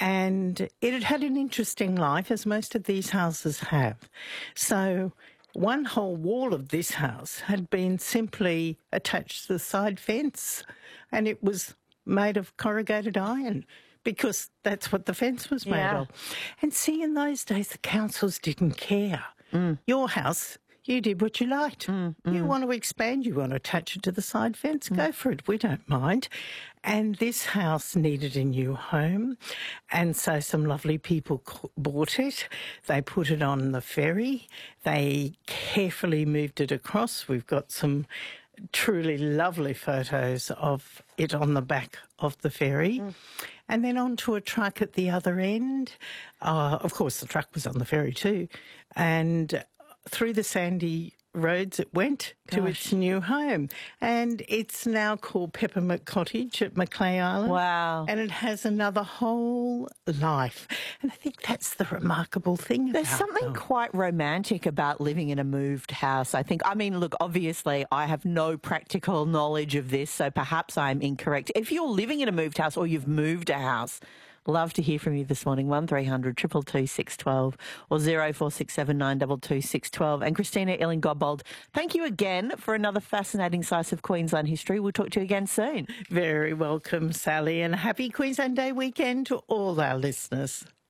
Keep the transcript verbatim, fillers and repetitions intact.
And it had had an interesting life, as most of these houses have. So one whole wall of this house had been simply attached to the side fence, and it was made of corrugated iron because that's what the fence was made Yeah. of. And see, in those days, the councils didn't care. Mm. Your house, you did what you liked. Mm, mm. You want to expand, you want to attach it to the side fence, mm. go for it. We don't mind. And this house needed a new home, and so some lovely people bought it. They put it on the ferry. They carefully moved it across. We've got some truly lovely photos of it on the back of the ferry. Mm. And then onto a truck at the other end. Uh, of course, the truck was on the ferry too. And through the sandy roads it went Gosh. to its new home. And it's now called Peppermint Cottage at Macleay Island. Wow. And it has another whole life. And I think that's the remarkable thing There's about something them. quite romantic about living in a moved house, I think. I mean, look, obviously I have no practical knowledge of this, so perhaps I'm incorrect. If you're living in a moved house or you've moved a house, love to hear from you this morning. one three hundred two two two six one two or zero four six seven nine two two six one two. And Christina Illing-Godbold, thank you again for another fascinating slice of Queensland history. We'll talk to you again soon. Very welcome, Sally, and happy Queensland Day weekend to all our listeners.